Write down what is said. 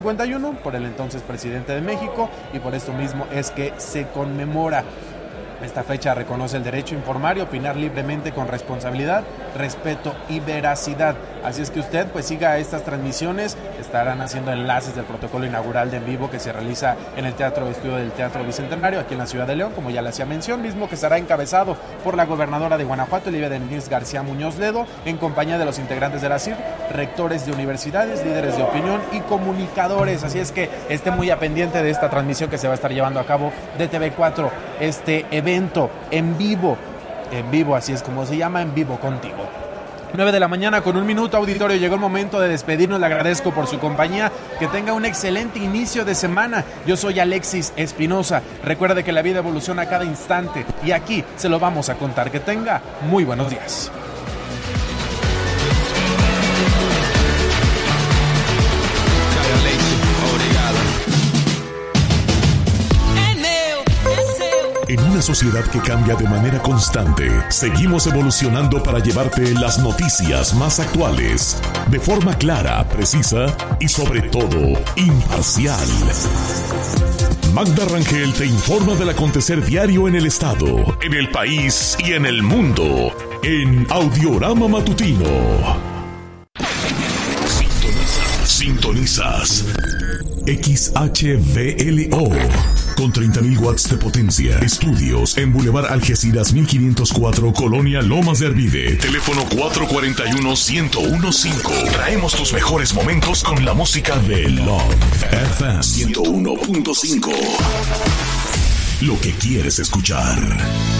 51 por el entonces presidente de México, y por esto mismo es que se conmemora. Esta fecha reconoce el derecho a informar y opinar libremente con responsabilidad, respeto y veracidad. Así es que usted pues siga estas transmisiones, estarán haciendo enlaces del protocolo inaugural de En Vivo que se realiza en el Teatro de Estudio del Teatro Bicentenario aquí en la ciudad de León, como ya le hacía mención, mismo que estará encabezado por la gobernadora de Guanajuato, Olivia Denise García Muñoz Ledo, en compañía de los integrantes de la CIR, rectores de universidades, líderes de opinión y comunicadores. Así es que esté muy pendiente de esta transmisión que se va a estar llevando a cabo de TV4, este evento en vivo, así es como se llama, En Vivo Contigo. 9 de la mañana con 1 minuto, auditorio, llegó el momento de despedirnos, le agradezco por su compañía, que tenga un excelente inicio de semana. Yo soy Alexis Espinosa, recuerde que la vida evoluciona a cada instante y aquí se lo vamos a contar. Que tenga muy buenos días. En una sociedad que cambia de manera constante, seguimos evolucionando para llevarte las noticias más actuales, de forma clara, precisa y sobre todo, imparcial. Magda Rangel te informa del acontecer diario en el estado, en el país y en el mundo, en Audiorama Matutino. Sintonizas XHVLO con 30.000 watts de potencia. Estudios en Boulevard Algeciras 1504, Colonia Lomas de Arvide. Teléfono 441-1015. Traemos tus mejores momentos con la música de Love FM 101.5. Lo que quieres escuchar.